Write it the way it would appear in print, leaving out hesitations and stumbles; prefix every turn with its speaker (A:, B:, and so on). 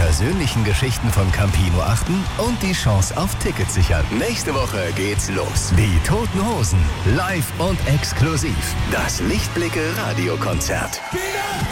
A: persönlichen Geschichten von Campino achten und die Chance auf Tickets sichern. Nächste Woche geht's los. Die Toten Hosen. Live und exklusiv. Das Lichtblicke Radiokonzert.